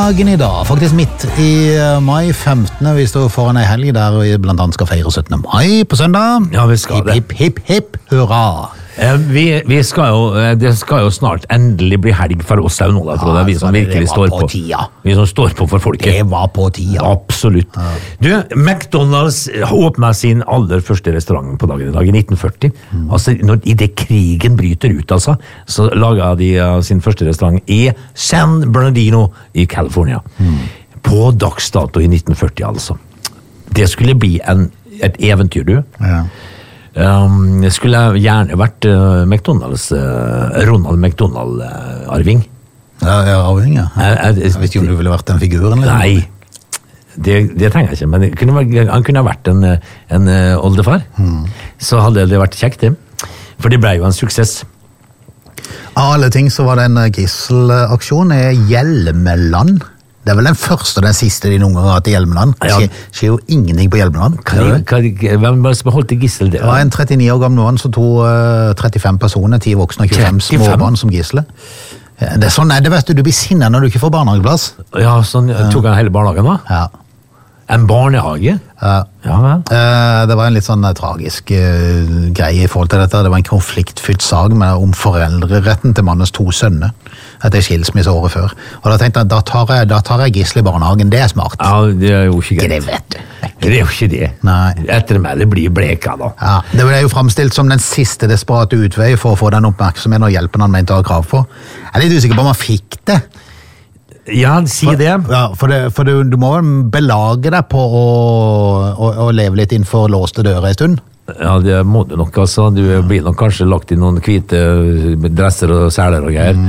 Dagen I dag, faktisk midt I mai 15. Vi står foran en helg der vi blant annet skal feire 17. mai på søndag. Ja, vi skal det. Hipp, hipp, hipp, hurra! Vi skal jo, det skal jo snart endelig bli helg for oss nå, da, tror jeg. Vi som virkelig står på. Vi som står på for folket. Det var på tida. Absolutt. Du, McDonald's åpnet sin aller første restaurant på dagen I dag, I 1940. Altså, I det krigen bryter ut, altså, så laget de sin første restaurant I San Bernardino I California. På dagsdato I 1940, altså. Det skulle bli et eventyr, du. Ja. Skulle jeg gjerne vært McDonald's, Ronald McDonald Arving. Ja, Arving, ja. Jeg vet ikke om du ville vært den figuren, eller? Nei, det trenger jeg ikke, men han kunne ha vært en oldefar. Så hadde det vært kjekt, det. For det ble jo en suksess. Av alle ting så var det en gisselaksjon I Hjelmeland. Det vel den første og den siste de noen gang har hatt I Hjelmeland. Det skjer jo ingenting på Hjelmeland. Hvem var det som holdt I gissel det? Det var en 39 år gammel mann som tog 35 personer, 10 voksne og 25 småbarn som gissel. Det sånn det, vet du. Du blir sinnet når du ikke får barnehageplass. Ja, sånn tok han hele barnehagen da? Ja. En barnehage? Ja vel. Det var en litt sånn tragisk greie I forhold til dette. Det var en konfliktfylt sag om foreldreretten til mannens 2 sønner etter skilsmisse året før. Og da tenkte jeg, da tar jeg gissel I barnehagen. Det smart. Ja, det jo ikke greit. Det vet du. Det jo ikke det. Nei. Ettermælet blir bleka da. Ja, det ble jo fremstilt som den siste desperate utvei for å få den oppmerksomheten og hjelpen han mente å ha krav på. Jeg litt usikker på om han fikk det. Ja, si det. Ja, for du må vel belage deg på å leve litt innenfor låste dører en stund. Ja, det må du nok, altså. Du blir nok kanskje lagt I noen hvite dresser og seler og greier.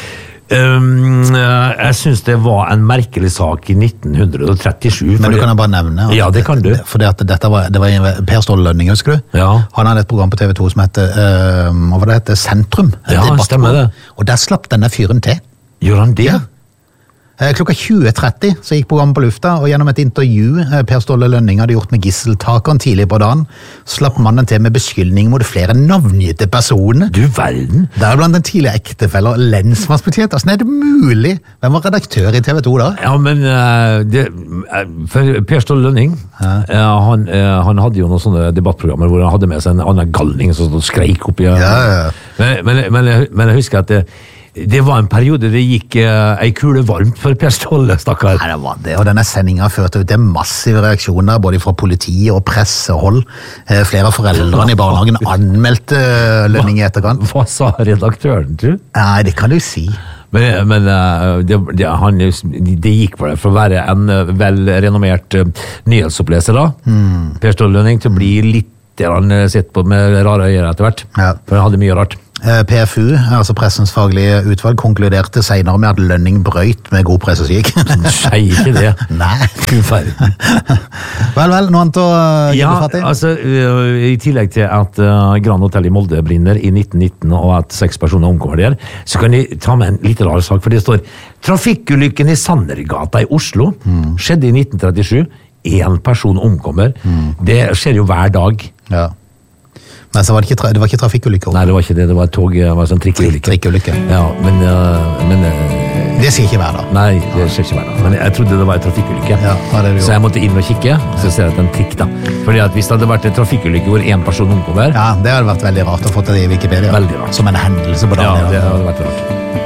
Jeg synes det var en merkelig sak I 1937. Men du kan bare nevne. Ja, det kan du. For det var Per Ståle Lønning, husker du? Ja. Han hadde et program på TV2 som heter, hva var det heter? Sentrum. Ja, stemmer det. Og der slapp denne fyren til. Gjør han det? Ja. Klokka 20.30 så gikk programmet på lufta, og gjennom et intervju Per Ståle Lønning hadde gjort med gisseltakeren tidlig på dagen, slapp mannen til med beskyldning mot flere navngitte personer. Du verden! Der blant den tidligere ektefeller lensmannsbetjent. Altså, det mulig? Hvem var redaktør I TV2 da? Ja, men for Per Ståle Lønning, han hadde jo noen sånne debattprogrammer hvor han hadde med seg en annen galning som skreik opp I... Ja. Men jeg husker at det var en periode det gikk ei kule varmt for Per Ståle, stakkar. Nei, det var det, og denne sendingen førte ut til massive reaksjoner, både fra politi og pressehold. Flere av foreldrene I barnehagen anmeldte Lønning I etterkant. Hva sa redaktøren, tror du? Nei, det kan du si. Men det gikk for det, for å være en velrenommert nyhetsoppleser da. Per Ståle Lønning til å bli litt sett på med rare øyer etter hvert, for han hadde mye rart. PFU, altså pressens faglige utvalg, konkluderte senere med at Lønning brøyt med god presseskikk. Sier ikke det. Nei. Vel, noe annet å gripe fatt I? Altså, I tillegg til at Grand Hotel I Molde brinner I 1919 og at 6 personer omkommer der, så kan de ta med en litt rar sak, for det står trafikkulykken I Sandergata I Oslo skjedde I 1937. 1 person omkommer. Det skjer jo hver dag. Ja. Men så var det var ikke trafikkulykker. Nei, det var ikke det. Det var et tog, det var sånn trikkeulykke. Ja, men det sier ikke hver dag. Nei, det skjer ikke hver dag. Men jeg trodde det var en trafikkulykke. Ja, det så jeg måtte inn og kikke, så ser jeg at det en trikk da. Fordi at hvis det hadde vært en trafikkulykke hvor 1 person omkommer... Ja, det hadde vært veldig rart å få til det I Wikipedia. Veldig rart. Som en hendelse på dagen. Ja, det hadde vært rart.